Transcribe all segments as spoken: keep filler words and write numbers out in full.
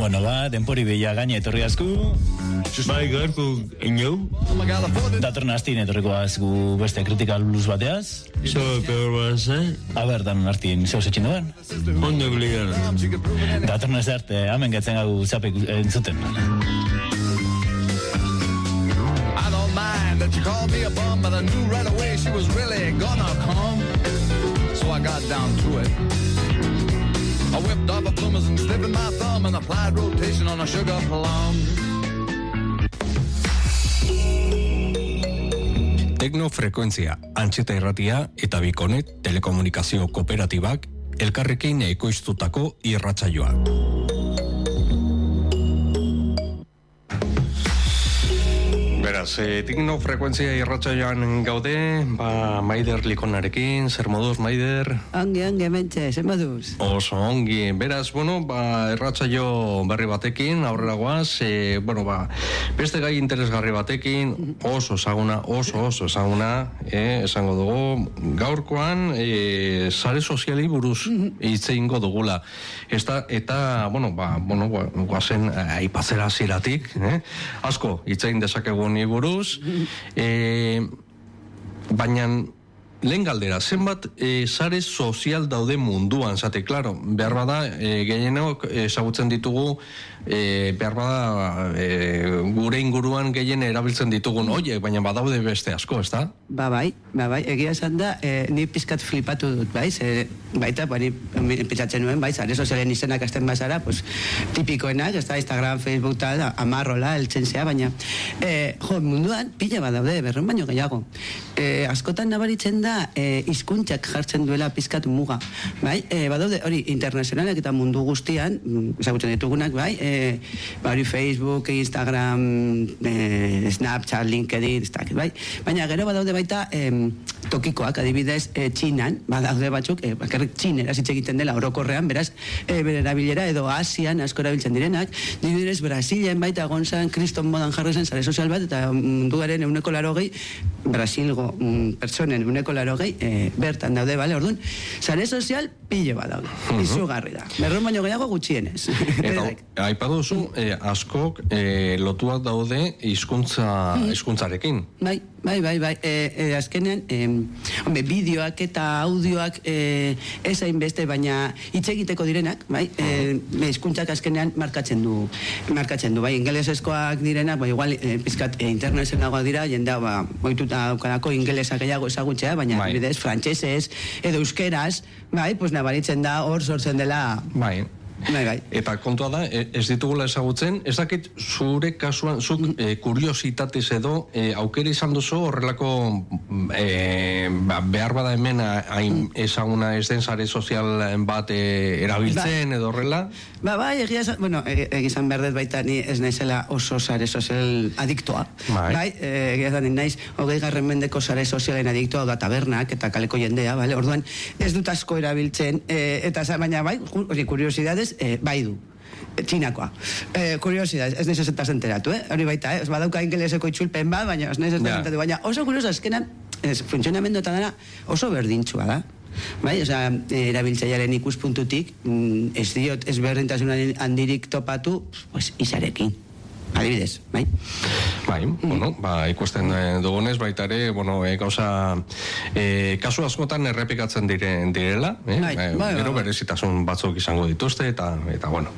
Bueno, ba, denpori bila gaine etorri azku. Bai, gaurko inau. Datorren astin etorriko azku beste kritikal blues bateaz. Zo, peor bat, eh? A ber, dan artin, zeu zetxin duen? Ondo bligar. Datorren ez arte, hamen getzen gau zapek entzuten. I don't mind that you called me a bum, but I knew right away she was really gonna come. So I got down to it. I whipped off a bloomers and slipped in my thumb and applied rotation on a sugar plum. Teknofrekuentzia, Antxeta Irratia eta Bikonet telekomunikazio kooperatibak elkarrekin ekoiztutako irratsaioa. Beraz, eh, teknofrekuentzia irratsaioan gaude, ba, Maider Likonarekin, zer moduz, Maider? Ongi, ongi, mentxe, zer moduz? Oso ongi, beraz, bueno, ba, irratsaio berri batekin, aurrera guaz, e, bueno, ba, beste gai interesgarri batekin, oso ezaguna, oso, oso ezaguna, eh, esango dugu, gaurkoan, e, sare soziali buruz hitz egingo dugula. Esta, eta, bueno, ba, bueno, guazen, aipatzera ziratik, eh? Asko, hitz egin dezakegu ni buruz, e, baina lehen galdera, zenbat e, sare sozial daude munduan, zate, klaro, behar bada, e, gehienok ezagutzen ditugu, e, behar bada, e, gure inguruan gehien erabiltzen ditugun oie, baina badaude beste asko, ez da? Ba bai, ba bai, egia esan da, e, ni pizkat flipatu dut, bai, ze, baita, bani, pentsatzen nuen, bai, sare sozialen izenak azten bazara, pues, tipikoenak, ez da, Instagram, Facebook, tal, amarrola, eltzen zea, baina, e, jo, munduan, pila badaude, berron baino gehiago. E, askotan nabaritzen da, e, hizkuntzak jartzen duela pizkat muga, bai, e, badaude, hori, internazionalak eta mundu guztian, ezagutzen ditugunak, bai, e, ba, hori Facebook, Instagram, e, Snapchat, LinkedIn, ez dakit, bai, baina gero badaude baita e, tokikoak, adibidez, e, Txinan, badaude batzuk, e, bakarrik txineraz hitz egiten dela orokorrean, beraz, e, bere erabilera, edo Asian asko erabiltzen direnak, dibidez, Brasilen baita gonzan, kriston modan jarri zen sare sozial bat, eta munduaren euneko larogei, Brasilgo mm, personen euneko larogei, e, bertan daude, bale, orduan, sare sozial pile bat daude, uh-huh. Izugarri da, berron baino gehiago gutxienez. Eta, aipatu duzu, e, askok e, lotuak daude hizkuntza hizkuntzarekin. Bai, bai, bai, bai, e, e, azkenean, e, hombre, bideoak eta audioak e, ezain beste, baina hitz egiteko direnak, bai, e, hizkuntzak azkenean markatzen du, markatzen du, bai, ingelesezkoak direnak, bai, igual, e, pizkat, e, internazionagoa dira, jendea, ba, oituta daukanako ingelesa gehiago ezagutzea, baina, bai, bidez, frantsesez, edo euskeraz, bai, pues nabaritzen da, hor sortzen dela... Bai. Bai, bai. Eta kontua da, ez ditugula ezagutzen, ez dakit zure kasuan, zuk e, kuriositatez edo, e, aukera izan duzu horrelako e, ba, behar bada hemen hain ezaguna ez den sare sozial bat e, erabiltzen edo horrela? Ba, bai, egia esan, bueno, egizan berdet baita ni ez naizela oso sare sozial adiktoa. Bai, bai e, egia esan naiz, hogei garren mendeko sare sozialen adiktoa da tabernak eta kaleko jendea, bale? Orduan, ez dut asko erabiltzen, e, eta baina bai, hori kuriosidades, E, bai du, txinakoa. E, kuriosidad, ez naiz ezetaz enteratu, eh? Hori baita, eh? Ez badauka ingeleseko itxulpen bat, baina ez naiz ezetaz enteratu, baina oso kurioso, azkenan, ez, funtzionamendu eta dara oso berdintxua da. Bai, oza, erabiltzailearen ikuspuntutik, ez diot, ez berdintasun handirik topatu, pues, izarekin. Adibidez, bai? Bai, bueno, ba, ikusten dugunez, baita ere, bueno, e, gauza, e, kasu askotan errepikatzen diren direla, eh? Bai, bai, bai, gero bai. berezitasun batzuk izango dituzte, eta, eta bueno.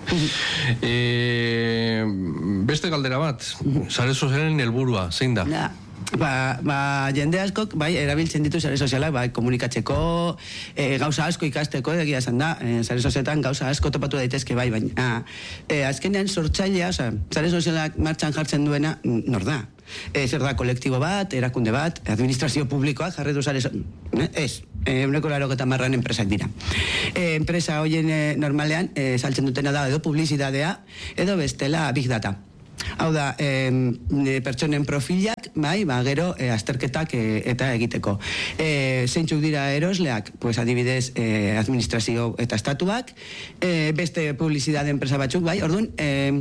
e, beste galdera bat, sare sozialen helburua, zein da? Ja. Ba, ba, jende askok, bai, erabiltzen ditu sare sozialak, bai, komunikatzeko, e, gauza asko ikasteko, egia esan da, e, sare sozialetan gauza asko topatu daitezke, bai, baina, e, azkenean sortzailea, oza, sare sozialak martxan jartzen duena, nor da? E, zer da, kolektibo bat, erakunde bat, administrazio publikoak jarri du sare sozialak, ez, euneko laroko eta marran enpresak dira. E, enpresa hoien e, normalean, e, saltzen dutena da, edo publizidadea, edo bestela big data. Hau da, e, pertsonen profilak, bai, ba, gero, e, azterketak e, eta egiteko. E, zeintzuk dira erosleak, pues, adibidez, e, administrazio eta estatuak, e, beste publizidade enpresa batzuk, bai, orduan, e,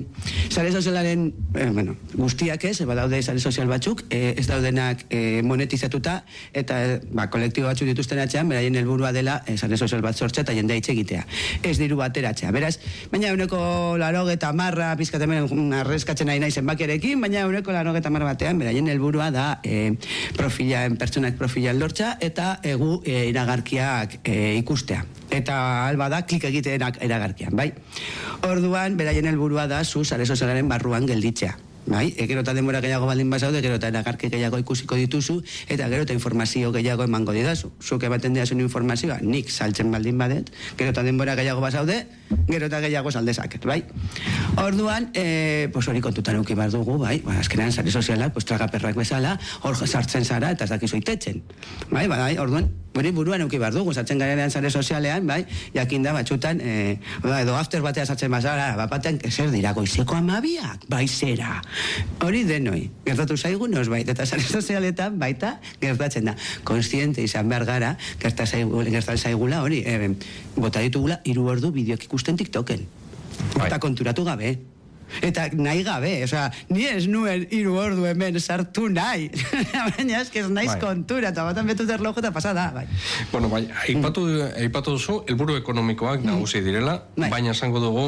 sare sozialaren, eh, bueno, guztiak ez, badaude sare sozial batzuk, eh, ez daudenak eh, monetizatuta, eta eh, ba, kolektibo batzuk dituzten atxean, beraien helburua dela eh, sare sozial bat sortzea eta jendea hitz egitea. Ez diru bateratzea. Beraz, baina euneko larogeta marra, pizkat hemen arrezkatzen nahi nahi zenbakiarekin, baina euneko larogeta marra batean, beraien helburua da eh, profila, pertsonak profilan lortza, eta egu eh, iragarkiak eh, ikustea. Eta alba da, klik egitean iragarkian, bai? Orduan, beraien helburua da, zu sare sozialaren barruan gelditzea. Bai, e, gero eta denbora gehiago baldin bazaude, gero eta eragarki gehiago ikusiko dituzu, eta gero eta informazio gehiago emango didazu. Zuk ematen didazun informazioa, nik saltzen baldin badet, gero eta denbora gehiago bazaude, gero eta gehiago saldezaket, bai? Orduan, e, pues hori kontutan euki behar dugu, bai? Ba, azkenean, sare sozialak, pues tragaperrak bezala, hor sartzen zara eta ez dakizu itetzen. Bai, bai, orduan, hori buruan euki behar dugu, sartzen garenean sare sozialean, bai? Jakin da, batxutan, e, edo after batea sartzen bazara, bat batean, zer dira, goizeko amabiak, bai zera. Hori denoi, gertatu zaigu nosbait, eta sare sozialetan baita gertatzen da. Konstiente izan behar gara, gertatzen zaigula hori, e, bota ditugula hiru ordu bideok ikusten TikToken. Eta konturatu gabe. Eta nahi gabe, osea, ni ez nuen hiru ordu hemen sartu nahi. Baina eske ez naiz kontura, eta batan betut erlojo eta pasa da, bai. Bueno, bai, aipatu, aipatu duzu, helburu ekonomikoak nagusi direla, baina esango dugu,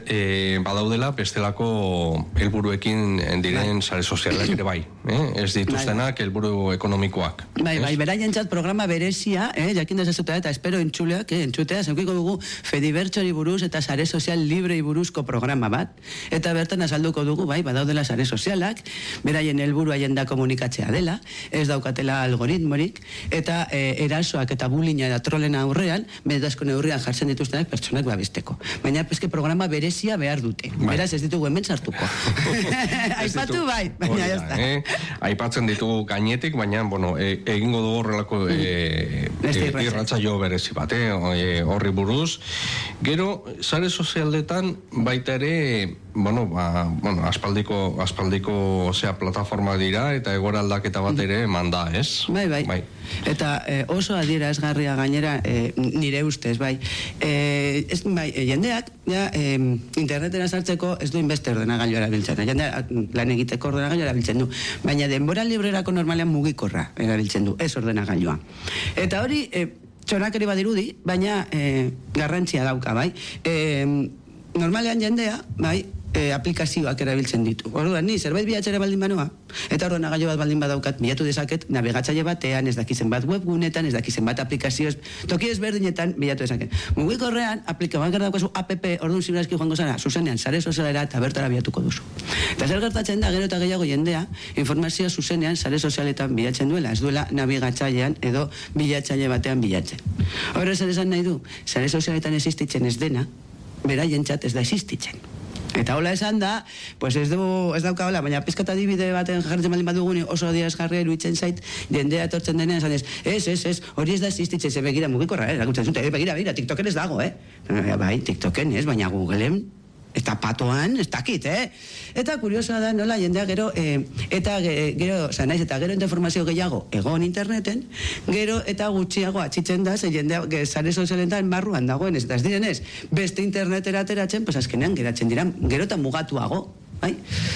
e, badaudela bestelako helburuekin diren sare sozialak ere bai, eh? Ez dituztenak helburu ekonomikoak. Bai, bai, beraientzat programa berezia, eh, jakin dezazuta eta espero entzuleak, eh, entzutea, zeukiko dugu Fedibertsori buruz eta sare sozial librei buruzko programa bat, eta bertan azalduko dugu, bai, badaudela sare sozialak, beraien helburua jenda komunikatzea dela, ez daukatela algoritmorik, eta e, erasoak eta bullyinga eta trolena aurrean, benetazko neurrian jartzen dituztenak pertsonak babesteko. Baina peske programa berezia behar dute. Bai. Beraz ez ditugu hemen sartuko. Aipatu bai, baina ez da. Eh? Aipatzen ditugu gainetik, baina, bueno, e, egingo dugu horrelako e, e, irratsaio berezi bat, eh? Horri buruz. Gero, sare sozialetan baita ere, bueno, ba, bueno, aspaldiko, aspaldiko osea, plataforma dira, eta egora aldaketa bat ere manda, ez? Bai, bai. bai. Eta eh, oso adierazgarria gainera eh, nire ustez, bai. Eh, ez, bai, eh, jendeak, ja, eh, internetera sartzeko ez du inbeste ordenagailu erabiltzen. Jendeak lan egiteko ordenagailu erabiltzen du. Baina denbora librerako normalean mugikorra erabiltzen du, ez ordenagailua. Eta hori, eh, txonakeri badirudi, baina eh, garrantzia dauka, bai. Eh, normalean jendea, bai, E, aplikazioak erabiltzen ditu. Orduan, ni zerbait bilatzera baldin banoa, eta ordenagailu bat baldin badaukat, bilatu dezaket, nabigatzaile batean, ez dakizen bat webgunetan, ez dakizen bat aplikazioz, toki ezberdinetan bilatu dezaket. Mugikorrean, aplikaban gara daukazu app, orduan ziberazki joango zara, zuzenean, sare sozialera eta bertara bilatuko duzu. Eta zer gertatzen da, gero eta gehiago jendea, informazioa zuzenean, sare sozialetan bilatzen duela, ez duela nabigatzailean edo bilatzaile batean bilatzen. Horrez zer esan nahi du, sare sozialetan existitzen ez dena, beraientzat ez da existitzen. Eta hola esan da, pues ez, du, ez dauka hola, baina pizkata adibide baten jartzen baldin baduguni oso adierazgarria iruditzen zait, jendea etortzen denean esan ez, ez, ez, ez, hori ez da existitzen, ze begira mugikorra, eh, lagutzen zute, eh, begira, begira, TikToken ez dago, eh? Bai, TikToken ez, baina Googleen, eta patoan, ez dakit, eh? Eta kuriosoa da, nola, jendea gero, eh, eta gero, oza, naiz, eta gero informazio gehiago egon interneten, gero eta gutxiago atxitzen da, ze jendea, sare sozialetan barruan dagoen, ez, eta ez direnez, beste internetera ateratzen, pues azkenean geratzen dira, gero eta mugatuago, bai?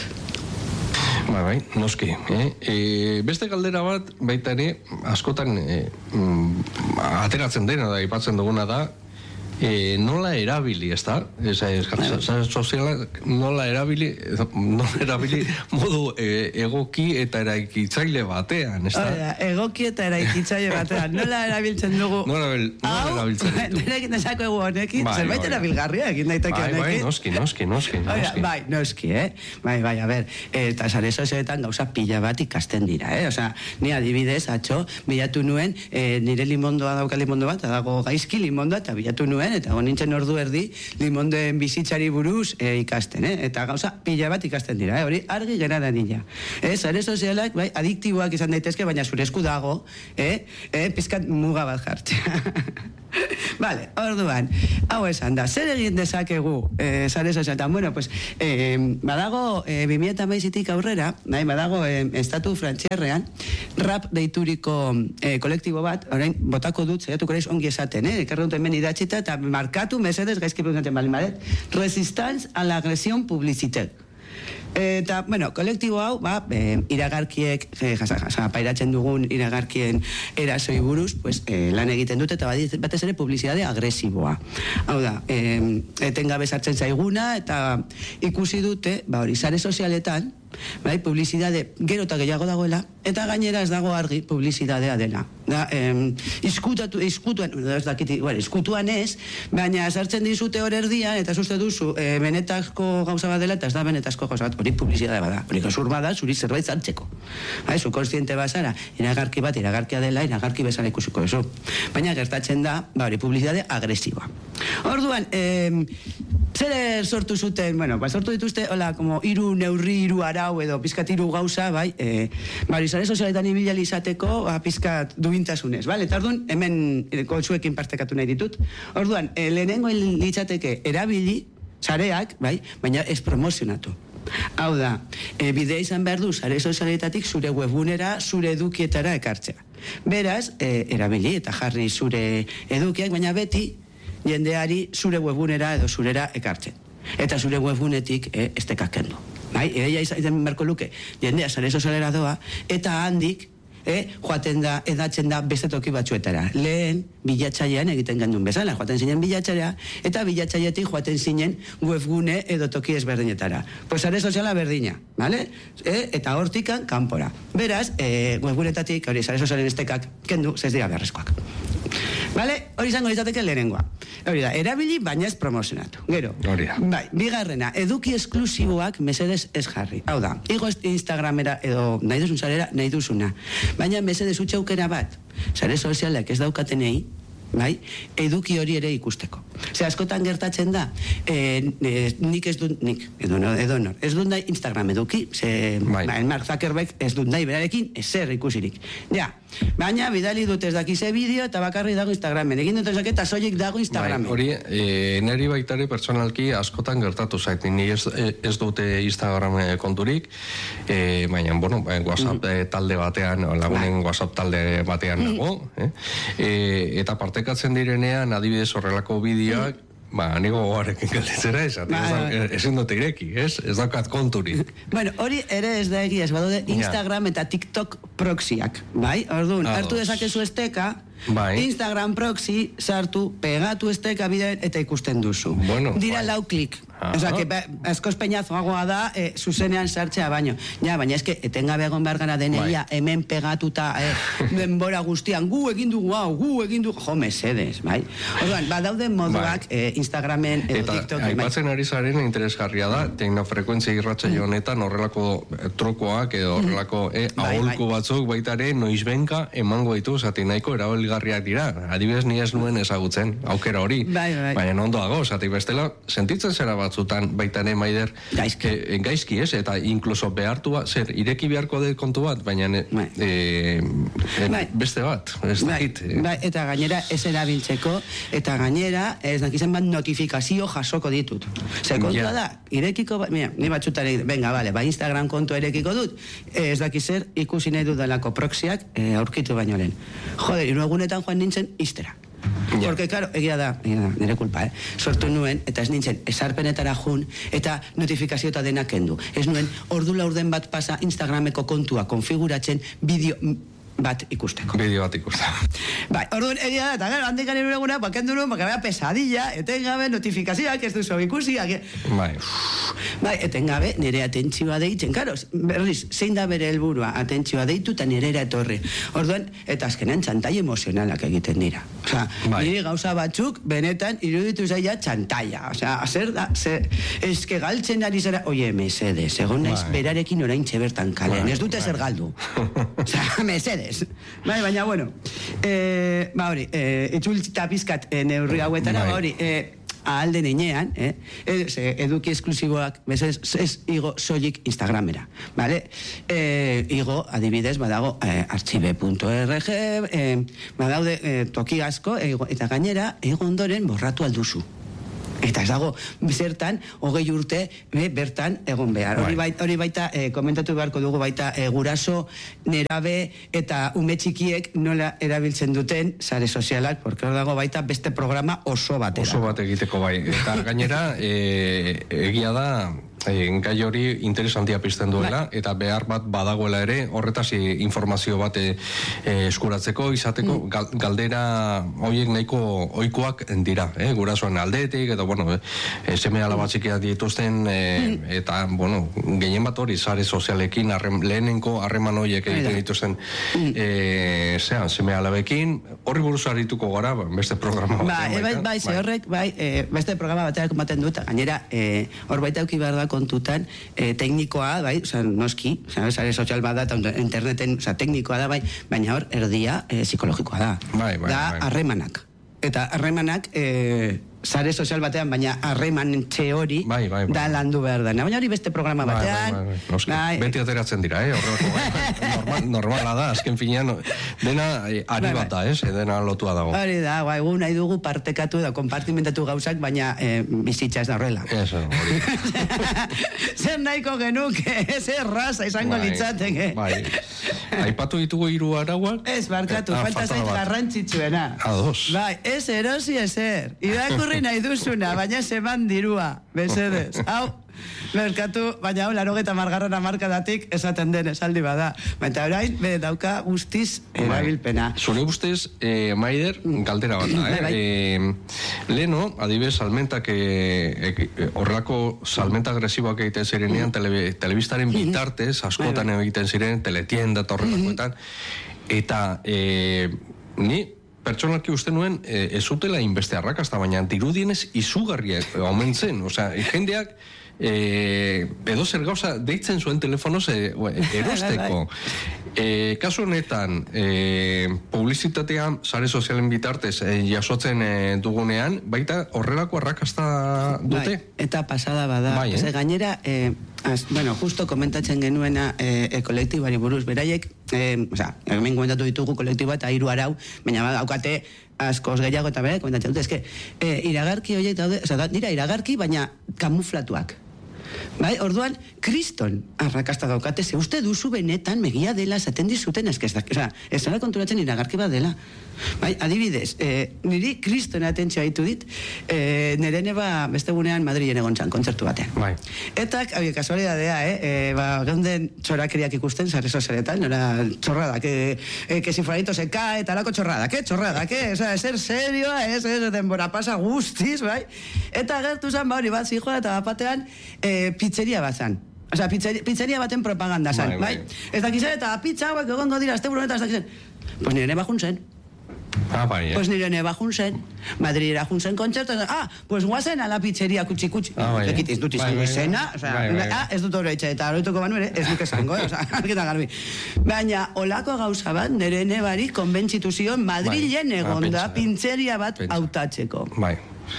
Bai, bai, noski. Eh? E, beste galdera bat, baita ere, askotan e, mm, ateratzen dena da, aipatzen duguna da, E, nola erabili, ez da? Sare sozialak nola erabili, nola erabili modu e, egoki eta eraikitzaile batean, ez da? Oida, egoki eta eraikitzaile batean. Nola erabiltzen dugu? Nola, nola erabiltzen dugu? Nerekin desako egu honekin, bai, zerbait erabilgarria egin daiteke honekin. Bai, bai, noski, noski, noski. Oida, bai, noski, eh? Bai, bai, a ber, eta sare sozialetan gauza pila bat ikasten dira, eh? Osa, ni adibidez, atxo, bilatu nuen, e, nire limondoa dauka limondo bat, dago gaizki limondoa, eta bilatu nuen, eta nintzen ordu erdi limondoen bizitzari buruz e, ikasten, eh? Eta gauza pila bat ikasten dira, eh? Hori argi gera da nila. Eh? Sare sozialak, bai, adiktiboak izan daitezke, baina zure esku dago, eh? Eh? Pizkat muga bat jartzea. Vale, orduan, hau esan da, zer egin dezakegu eh, sare sozialetan? Bueno, pues, eh, badago, eh, bi mila hamairutik aurrera, nahi, badago, eh, estatu frantziarrean, rap deituriko eh, kolektibo bat, orain, botako dut, zaiatuko reiz ongi esaten, eh? Ekarra dut hemen idatxita, eta markatu, mesedez, gaizki preguntaten bali maret, resistance a la agresión publicitaire. Eta, bueno, kolektibo hau, ba, e, iragarkiek, e, jasa, jasa, pairatzen dugun iragarkien erasoi buruz, pues, e, lan egiten dute, eta batez ere publizitate agresiboa. Hau da, e, etengabe sartzen zaiguna, eta ikusi dute, ba, hori, sare sozialetan, bai, publizitate gero eta gehiago dagoela, eta gainera ez dago argi publizitatea dela. Da, em, izkutatu, izkutuan, ez dakit, bueno, izkutuan ez, baina sartzen dizute hor erdian, eta uste duzu, e, benetako gauza bat dela, eta ez da benetako gauza bat, hori publizitatea bada. Hori gezur bada, zuri zerbait zartzeko. Bai, zu konstiente bazara, iragarki bat, iragarkia dela, iragarki bezala ikusiko eso. Baina gertatzen da, ba, hori publizitate agresiboa. Orduan, em, zer sortu zuten, bueno, ba, sortu dituzte, hola, como iru neurri, iru arau, edo pizkat iru gauza, bai, e, bari, sare sozialetan ibila izateko, ba, pizkat duintasunez, bale? Eta orduan, hemen kotxuekin partekatu nahi ditut. Orduan, e, lehenengo litzateke erabili, sareak, bai, baina ez promozionatu. Hau da, e, bidea izan behar du, sare sozialetatik zure webgunera, zure edukietara ekartzea. Beraz, e, erabili eta jarri zure edukiak, baina beti, jendeari zure webgunera edo zurera ekartzen. Eta zure webgunetik eh, estekak kendu. Bai, edeia izan berko luke, jendea sare sozialera doa, eta handik eh, joaten da, edatzen da beste toki batzuetara. Lehen, bilatzailean egiten gendun bezala, joaten zinen bilatzailea, eta bilatzailetik joaten zinen webgune edo toki ezberdinetara. Pues sare soziala berdina, vale? Eh, eta hortikan, kanpora. Beraz, eh, webgunetatik, hori, sare sozialen estekak kendu, zez dira beharrezkoak. Vale? Hori izango izateke lehenengoa. Hori da, erabili, baina ez promozionatu. Gero, hori da. Bai, bigarrena, eduki esklusiboak mesedez ez jarri. Hau da, igo Instagramera edo nahi duzun sarera, nahi duzuna. Baina mesedez utxaukera bat, sare sozialak ez daukatenei, bai, eduki hori ere ikusteko. Ze askotan gertatzen da, e, e, nik ez dut, nik, edo no, edo no, ez dut nahi Instagram eduki, ze, bai. ba, Mark Zuckerberg ez dut nahi berarekin, ezer ikusirik. Ja, baina bidali dut ez dakize bideo eta bakarri dago Instagramen. Egin dut ezak eta soilik dago Instagramen. Bai, hori, e, neri baitare personalki askotan gertatu zait. Ni ez, ez dute Instagram konturik, e, baina, bueno, WhatsApp mm. talde batean, lagunen bai. WhatsApp talde batean mm. nago, eh? E, eta partekatzen direnean, adibidez horrelako bideoak, mm. ba, nigo gogarekin galditzera ez, ba, ezin dute ireki, ez? Ez daukat konturik. Bueno, hori ere ez da egia, ez badaude Instagram eta TikTok proxiak, bai? Orduan, hartu dezakezu esteka, bai. Instagram proxy, sartu, pegatu esteka bidean eta ikusten duzu. Bueno, dira bai. Lau klik. Osa, que askoz peñazoagoa da, e, zuzenean sartzea baino. Ja, baina eske, etengabe egon behar gara deneia, bai. Hemen pegatuta, eh, denbora guztian, gu egin dugu, hau, gu egin dugu, jo, mesedes, bai? Orduan, badaude moduak, bai. eh, Instagramen edo eta, TikTok. Eta, aipatzen ari zaren interesgarria da, teknofrekuentzia irratsaio honetan horrelako trokoak edo horrelako eh, bai, aholku bai. Batzuk baitare noizbenka emango ditu, zati nahiko erabilgarriak dira. Adibidez, ni ez nuen ezagutzen, aukera hori. Bai, bai. Baina ondo dago, zati bestela, sentitzen zera batzutan baita ere maider gaizki. E, gaizki ez, eta inkluso behartu bat, zer, ireki beharko de kontu bat, baina bai. e, e, bai. beste bat, ez bai. dakit. E. Bai, eta gainera ez erabiltzeko, eta gainera ez dakizen bat notifikazio jasoko ditut. Ze kontua ja. da, irekiko, mira, ni batzutan, venga, vale, ba Instagram kontu irekiko dut, ez dakizer ikusi nahi dudalako proxiak e, aurkitu baino lehen. Joder, hiru egunetan joan nintzen iztera. Ja. Porque, claro, egia da, egia da, nire kulpa, eh? Sortu nuen, eta ez nintzen, esarpenetara jun, eta notifikazio eta denak kendu. Ez nuen, ordu laurden bat pasa Instagrameko kontua konfiguratzen bideo bat ikusteko. Bideo bat ikusteko. Bai, orduan, egia da, eta gero, handik garen ureguna, bakendu nuen, baka bea pesadilla, etengabe, notifikazioak, ez duzu ikusiak. Bai. Bai, etengabe, nire atentzioa deitzen, karo, berriz, zein da bere helburua, atentzioa deitu eta nirera etorri. Orduan, eta azkenean txantai emozionalak egiten dira. Osa, bai. Nire gauza batzuk, benetan, iruditu zaila txantaia. Osa, zer da, zer, eske galtzen ari zera, oie, mesedes, egon naiz bai. Berarekin orain txebertan kalean, bai. Ez dute bai. Zer galdu. Osa, mesedes. Bai, baina, bueno, eh, ba hori, eh, itzultzita pizkat eh, neurri hauetara, ba hori, eh, ahalde neinean, eh, eh, eduki esklusiboak, bezez, ez igo soilik Instagramera, vale? Eh, igo, adibidez, badago, eh, archive punto org, eh, badaude eh, toki asko, eh, eta gainera, ego ondoren borratu alduzu. Eta ez dago, zertan, hogei urte, be, bertan egon behar. Hori baita, hori baita eh, komentatu beharko dugu baita, eh, guraso, nerabe eta ume txikiek nola erabiltzen duten sare sozialak, porque hor dago baita beste programa oso batera. Oso bat egiteko bai. Eta gainera, e, egia da, e, gai hori interesantia pizten duela, bai. Eta behar bat badagoela ere, horretaz informazio bat e, eskuratzeko, izateko, mm. gal, galdera horiek nahiko ohikoak dira, eh? Gurasoen aldetik, eta, bueno, e, seme alaba txikiak dituzten, e, mm. eta, bueno, gehien bat hori, sare sozialekin, arrem, lehenenko harreman horiek egiten dituzten, mm. e, zean, seme alabekin, horri buruz arituko gara, beste programa bat. Ba, e, bai, bai, ze horrek, bai, e, beste programa batean komaten dut, gainera, e, hor baita auki behar da kontutan, e, teknikoa, bai, oza, noski, oza, sare sozial bat da, eta interneten, oza, teknikoa da, bai, baina hor, erdia, e, psikologikoa da. Bai, bai, da, harremanak. Eta harremanak, e, sare sozial batean, baina harreman hori bai, bai, bai. da landu behar da. Baina hori beste programa batean. Bai, bai, bai, bai. Bai. Beti ateratzen dira, eh? Horreko, normal, normala da, azken finean, dena eh, ari bai, bat da, ez? Eh? Dena lotua dago. Hori da, bai, gu nahi dugu partekatu da, konpartimentatu gauzak, baina eh, bizitza ez da horrela. Eso, hori. Zer nahiko genuke, ez erraza izango bai, litzateke. Bai, aipatu ditugu hiru arauak? Ez, barkatu, eh, falta zait garrantzitsuena. Ados. Bai, ez erosi ezer. Irakurri nahi duzuna, baina zeman dirua, besedez. Hau, merkatu, baina hau, larogeta margarrana markadatik esaten den esaldi bada. Baina orain, be, dauka guztiz erabilpena. Zure ustez, eh, Maider, galdera bat da, eh? Bai, bai. eh Leno, adibes, salmentak, eh, eh, horrelako salmenta agresiboak egiten zirenean, tele, telebistaren bitartez, askotan bai, bai. egiten ziren, teletienda, torrelakoetan, eta eh, ni, pertsonalki uste nuen, e, ez utela inbeste arrakasta, baina dirudienez izugarriak omentzen, osea, jendeak e, edo zer gauza deitzen zuen telefonoz e, erosteko. E, kasu honetan, e, publizitatean, sare sozialen bitartez e, jasotzen e, dugunean, baita horrelako arrakasta dute? Bai, eta pasada bada. Bai, eh? Gainera, e, az, bueno, justo komentatzen genuena e, e, kolektibari buruz, beraiek, e, oza, hemen komentatu ditugu kolektiba eta hiru arau, baina daukate askoz gehiago eta bere, komentatzen dute, eske, e, iragarki horiek daude, oza, da, dira iragarki, baina kamuflatuak. Bai, orduan, kriston arrakasta daukate, ze uste duzu benetan megia dela esaten dizuten, eske ez da, oza, ez zara konturatzen iragarki bat dela. Bai, adibidez, e, niri kriston atentzioa ditu dit, e, nire neba beste gunean Madrilen egon txan, kontzertu batean. Bai. Eta, hau, kasualidadea, eh, e, ba, geunden txorakeriak ikusten, sare sozialetan, nora txorradak, e, e, que si fueranito se cae, talako txorradak, eh, txorradak, eh, oza, ser serioa, ez, ez, denbora pasa guztiz, bai, eta gertu zan, ba, hori bat, zijoa, eta batean, e, pizzeria bat zan. Osa, pizzeria, pizzeria baten propaganda zan, bai? bai? Ez dakizan, eta pizza hauek egongo dira, azte burunetan, ez dakizan. Pues nire neba juntzen. Ah, bai, eh? Pues nire neba juntzen. Madrilera juntzen kontzertu, ah, pues guazen a la pizzeria kutsi-kutsi. Ah, bai, ez dut izango bai, izena, bai, oza, bai, bai. ah, ez dut horretxe, eta horretuko banu ere, ez duk esango, eh? Oza, arketan garbi. Baina, olako gauza bat, nire nebari konbentzitu zion, Madrilen bai. egonda, ah, pintzeria bat pentsa. hautatzeko. Bai.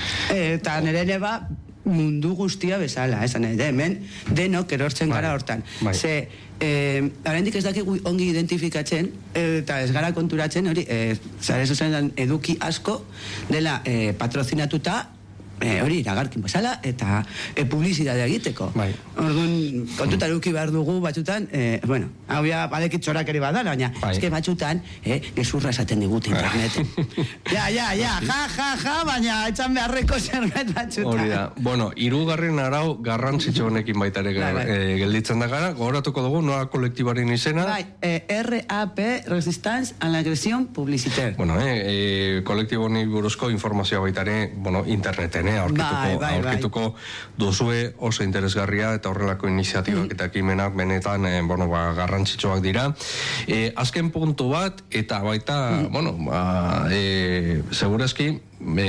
Eta nire neba mundu guztia bezala, esan edo, hemen denok erortzen bai. gara hortan. Bai. Ze, eh, oraindik ez dakik ongi identifikatzen, eta ez gara konturatzen, hori, eh, zare sozialetan eduki asko dela eh, patrozinatuta, E, hori iragarkin bezala eta e, publizidadea egiteko. Bai. Orduan, kontutan eduki behar dugu batzutan, e, bueno, hau ya badekit txorakeri badala, baina bai. eske batzutan, e, gezurra esaten digut interneten. ja, ja, ja, ja, ja, ja, baina etxan beharreko zerbait batzutan. Hori da. Bueno, hirugarren arau garrantzitsu honekin baita ere bai, bai. e, gelditzen da gara, gogoratuko dugu noa kolektibaren izena. Bai, e, R A P, Resistance a la Agresión Publicitaire. Bueno, eh, e, kolektibo honi buruzko informazioa baita ere, bueno, interneten, eh, aurkituko, bai, bai, aurkituko bai. duzue oso interesgarria eta horrelako iniziatibak mm. eta ekimenak benetan eh, bueno, ba, garrantzitsuak dira. E, azken puntu bat, eta baita, mm. bueno, ba, e, segurazki, e,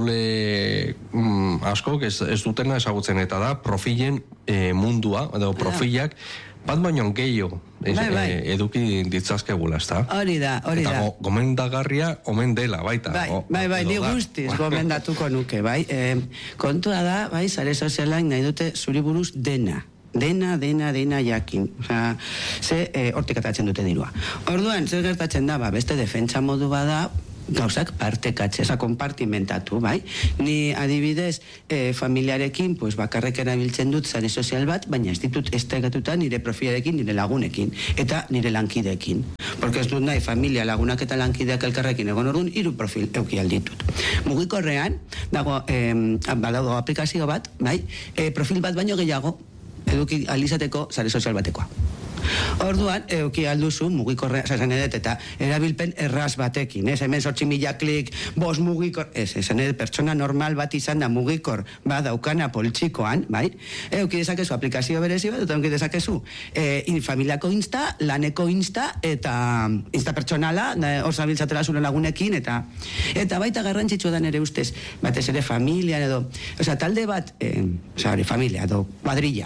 entzule mm, askok ez, ez dutena ezagutzen eta da profilen e, mundua, edo profilak, bat baino gehiago bai, bai. e, eduki ditzazkegula, ez da? Hori da, hori da. Eta go, gomendagarria omen dela, baita. Bai, o, bai, bai, ni da. guztiz gomendatuko nuke, bai. E, kontua da, bai, sare sozialak nahi dute zuri buruz dena. Dena, dena, dena jakin. Osea, ze e, hortik atatzen dute dirua. Orduan, zer gertatzen da, ba, beste defentsa modu bada, gauzak partekatze, eza konpartimentatu, bai? Ni adibidez, e, familiarekin, pues, bakarrek erabiltzen dut sare sozial bat, baina ez ditut estegatuta nire profilarekin, nire lagunekin, eta nire lankideekin. Porque ez dut nahi, familia, lagunak eta lankideak elkarrekin egon orduan, hiru profil euki alditut. Mugikorrean, dago, e, badago aplikazio bat, bai? E, profil bat baino gehiago, eduki alizateko sare sozial batekoa. Orduan, euki alduzu mugikorrea, esan edet, eta erabilpen erraz batekin, ez, hemen sortzi mila klik, bos mugikor, ez, esan edet, pertsona normal bat izan da mugikor, ba, daukana poltsikoan, bai, euki dezakezu aplikazio berezi bat, eta euki dezakezu e, familiako insta, laneko insta, eta insta pertsonala, hor zabiltzatela zure lagunekin, eta eta baita garrantzitsua da nere ustez, batez ere familia, edo, oza, talde bat, e, oza, familia, edo, kuadrilla,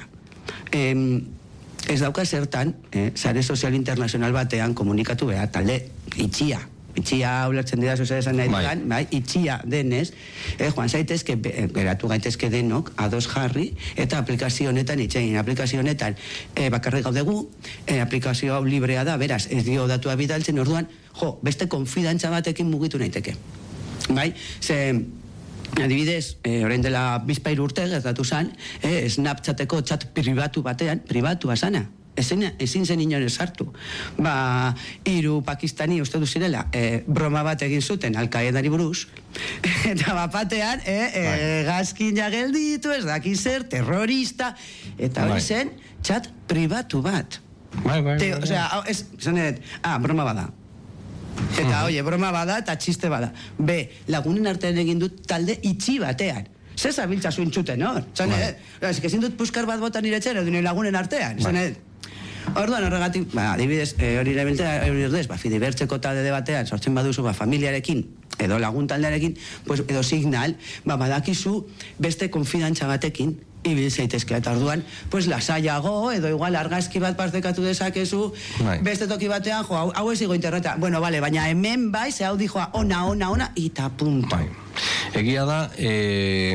em, ez dauka zertan, eh, sare sozial internazional batean komunikatu behar, talde itxia. Itxia ulertzen dira zuzera esan nahi dugan, bai, itxia denez, eh, joan zaitezke, geratu gaitezke denok, ados jarri, eta aplikazio honetan itxein, aplikazio honetan eh, bakarrik gaudegu, eh, aplikazio hau librea da, beraz, ez dio datua bidaltzen, orduan, jo, beste konfidantza batekin mugitu naiteke. Bai, ze... Adibidez, eh, orain dela bizpahiru urte gertatu zan, eh, Snapchateko chat pribatu batean, pribatua zana. Ezin, ezin zen inoren sartu. Ba, hiru pakistani uste du zirela, eh, broma bat egin zuten Al-Qaedari buruz, eta bapatean, eh, eh, gazkin jagelditu, ez daki zer, terrorista, eta hori zen, chat pribatu bat. Bai, bai, Te, o sea, ez, zanet, ah, broma bada. Eta, oie, broma bada eta txiste bada. B, lagunen artean egin dut talde itxi batean. Zer zabiltza zuen txuten, hor? Zan, eh? Ezin dut puskar bat botan iretxera, dune lagunen artean. Zan, eh? Orduan horregatik, ba, adibidez, hori eh, erabiltzea, hori ordez, ba, fidibertzeko talde de batean, sortzen baduzu, ba, familiarekin, edo lagun taldearekin, pues, edo signal, ba, badakizu beste konfidantza batekin, ibil zaitezke, eta orduan, pues, lasaiago, edo igual argazki bat partekatu dezakezu, bai. Beste toki batean, jo, hau, hau ezigo interneta, bueno, vale, baina hemen bai, ze hau dijoa, ona, ona, ona, eta punto. Bai. Egia da, e,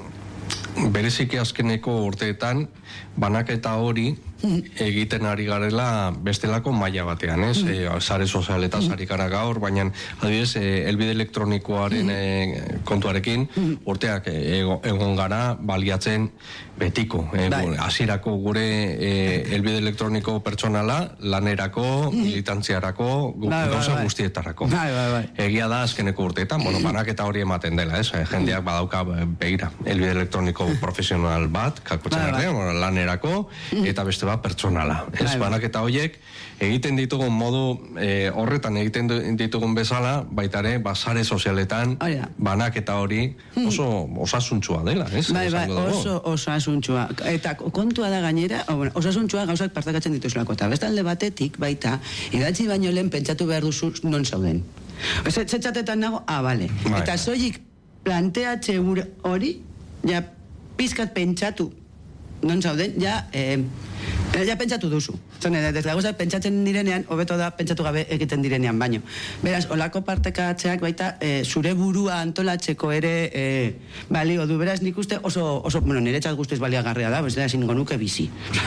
bereziki azkeneko urteetan, banaketa hori, egiten ari garela bestelako maila batean, ez? Mm. E, sare sozialetaz mm. ari gara gaur, baina adibidez, e, elbide elektronikoaren mm. e, kontuarekin, mm. urteak e, egon gara baliatzen betiko. E, hasierako gure e, elbide elektroniko pertsonala, lanerako, mm. militantziarako, gauza guztietarako. Bai, bai, bai. Egia da azkeneko urteetan, bueno, banaketa hori ematen dela, ez? E, jendeak badauka begira, elbide elektroniko profesional bat, kakotzen bai, bai. Lanerako, mm. eta beste bat pertsonala. Ez, bai, banaketa horiek egiten ditugun modu e, horretan egiten ditugun bezala, baita ere, basare sozialetan banaketa hori oso osasuntsua dela, ez? Bai, bai, oso osasuntsua. Eta kontua da gainera, o, bueno, osasuntsua gauzak partakatzen dituzulako. Eta bestalde batetik, baita, idatzi baino lehen pentsatu behar duzu non zauden. Zetxatetan nago, ah, bale. Bai. Eta zoik planteatxe hori, ja, pizkat pentsatu non zauden, ja, eh, ja pentsatu duzu. Zone, ez da guztat, pentsatzen direnean, hobeto da pentsatu gabe egiten direnean baino. Beraz, olako partekatzeak baita e, zure burua antolatzeko ere e, balio du. Beraz, nik uste oso, oso bueno, niretzat guztiz baliagarria da, bestela ezin nuke bizi.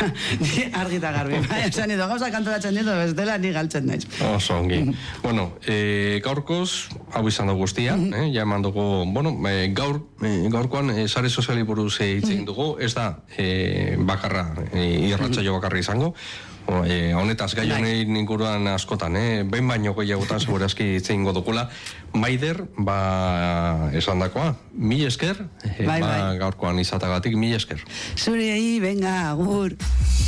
Argita garbi, bai, esan edo gauzak antolatzen ditu, bestela ni galtzen naiz. Oso ongi. Bueno, e, gaurkoz, hau izan dugu guztia, eh, ja eman dugu, bueno, e, gaur, e, gaurkoan, e, sare soziali buruz egin dugu, ez da e, bakarra, e, irratsaio bakarra izango, O, e, honetaz, gai honen inguruan askotan, eh? Behin baino gehiagotan segurazki itzein godukula. Maider, ba, esan dakoa, mil esker, e, bai, ba, bai. Gaurkoan izatagatik, mil esker. Zurei, venga, agur.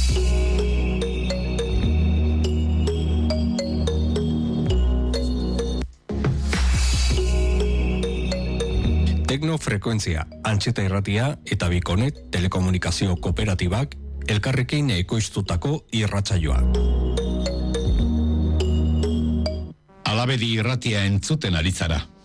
Teknofrekuentzia, Antxeta Irratia eta Bikonet telekomunikazio kooperatibak elkarrekin ekoiztutako irratsaioa. Alabedi irratia entzuten ari zara.